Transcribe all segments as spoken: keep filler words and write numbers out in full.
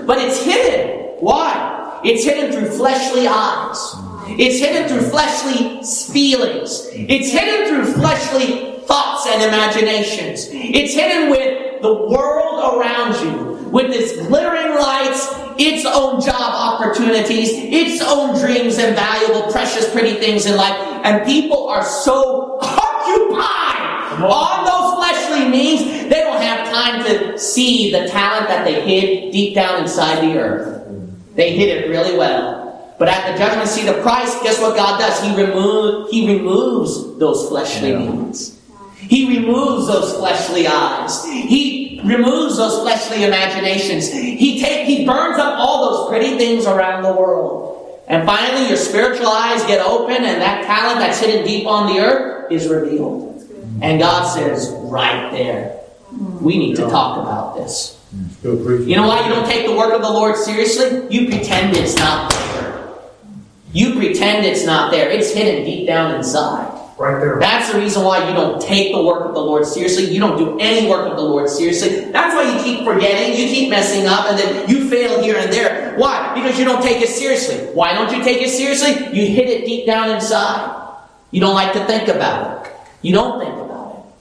but it's hidden. Why? It's hidden through fleshly eyes. It's hidden through fleshly feelings. It's hidden through fleshly thoughts and imaginations. It's hidden with the world around you, with its glittering lights, its own job opportunities, its own dreams and valuable, precious, pretty things in life. And people are so occupied on those fleshly means, they don't have time to see the talent that they hid deep down inside the earth. They hid it really well. But at the judgment seat of Christ, guess what God does? He, remove, he removes those fleshly yeah. means. He removes those fleshly eyes. He removes those fleshly imaginations. He take, He burns up all those pretty things around the world. And finally, your spiritual eyes get open, and that talent that's hidden deep on the earth is revealed. And God says, right there, we need to talk about this. You know why you don't take the work of the Lord seriously? You pretend it's not there. You pretend it's not there. It's hidden deep down inside. Right there. That's the reason why you don't take the work of the Lord seriously. You don't do any work of the Lord seriously. That's why you keep forgetting. You keep messing up. And then you fail here and there. Why? Because you don't take it seriously. Why don't you take it seriously? You hid it deep down inside. You don't like to think about it. You don't think about it.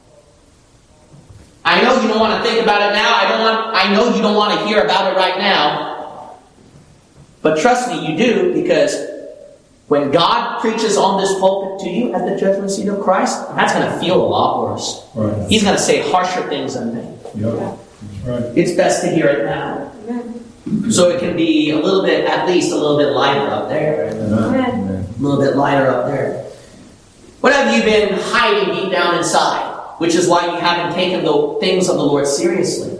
I know you don't want to think about it now. I don't want. I know you don't want to hear about it right now. But trust me, you do, because when God preaches on this pulpit to you at the judgment seat of Christ, that's going to feel a lot worse. Right. He's going to say harsher things than me. Yep. That's right. It's best to hear it now. Amen. So it can be a little bit, at least a little bit lighter up there. Amen. A little bit lighter up there. What have you been hiding deep down inside? Which is why you haven't taken the things of the Lord seriously.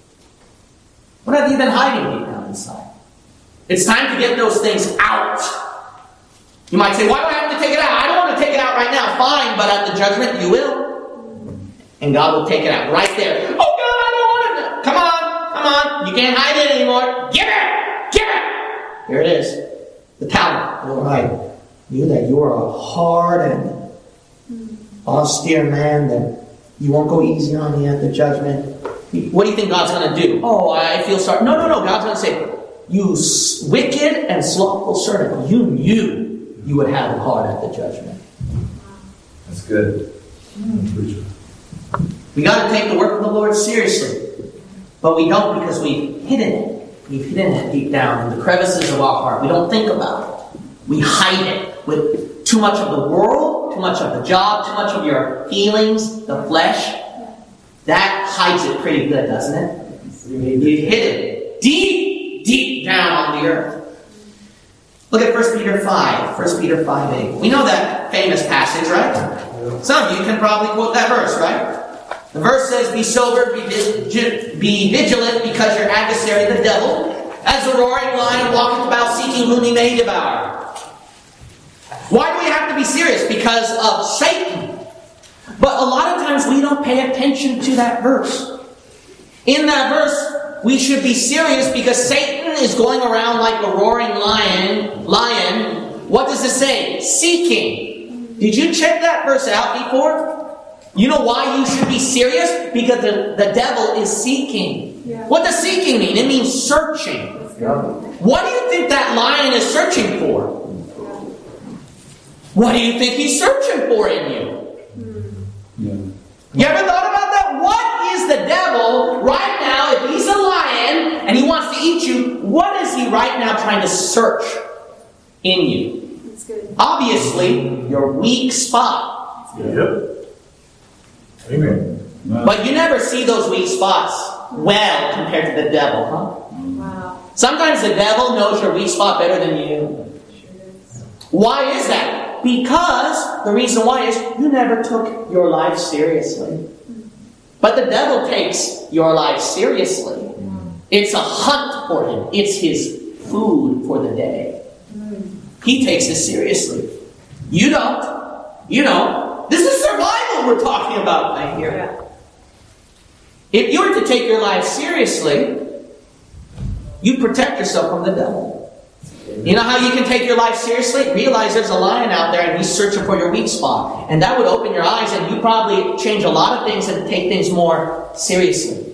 What have you been hiding deep down inside? It's time to get those things out. You might say, why do I have to take it out? I don't want to take it out right now. Fine, but at the judgment you will. And God will take it out right there. Oh God, I don't want it. Come on, come on. You can't hide it anymore. Give it! Give it! Here it is. The talent. All right. You that you are a hard and austere man, that you won't go easy on me at the judgment. What do you think God's going to do? Oh, I feel sorry. No, no, no. God's going to say, you wicked and slothful servant, you knew you would have it hard at the judgment. That's good. Mm. We got to take the work of the Lord seriously. But we don't, because we've hidden it. We've hidden it deep down in the crevices of our heart. We don't think about it. We hide it with too much of the world, too much of the job, too much of your feelings, the flesh. That hides it pretty good, doesn't it? You've hid it deep, deep down on the earth. Look at First Peter five. First Peter five eight. We know that famous passage, right? Some of you can probably quote that verse, right? The verse says, be sober, be, vig- be vigilant, because your adversary, the devil, as a roaring lion, walketh about seeking whom he may devour. Why do we have to be serious? Because of Satan. But a lot of times we don't pay attention to that verse. In that verse, we should be serious because Satan is going around like a roaring lion. Lion. What does it say? Seeking. Did you check that verse out before? You know why you should be serious? Because the, the devil is seeking. Yeah. What does seeking mean? It means searching. Yeah. What do you think that lion is searching for? What do you think he's searching for in you? Yeah. You ever thought about that? What is the devil right now, if he's a lion and he wants to eat you, what is he right now trying to search in you? That's good. Obviously, your weak spot. Yep. Amen. But you never see those weak spots well compared to the devil, huh? Wow. Sometimes the devil knows your weak spot better than you. Why is that? Because the reason why is you never took your life seriously. But the devil takes your life seriously. It's a hunt for him. It's his food for the day. He takes it seriously. You don't. You don't. This is survival we're talking about right here. If you were to take your life seriously, you protect yourself from the devil. You know how you can take your life seriously? Realize there's a lion out there and he's searching for your weak spot. And that would open your eyes and you probably change a lot of things and take things more seriously.